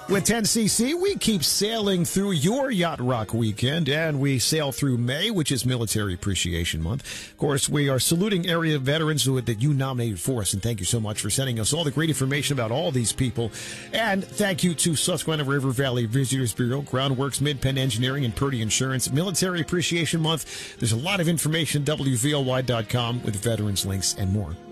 With 10cc, we keep sailing through your Yacht Rock weekend, and we sail through May, which is Military Appreciation Month. Of course, we are saluting area veterans that you nominated for us, and thank you so much for sending us all the great information about all these people. And thank you to Susquehanna River Valley Visitors Bureau, Groundworks, Mid-Penn Engineering, and Purdy Insurance. Military Appreciation Month. There's a lot of information at WVLY.com with veterans links and more.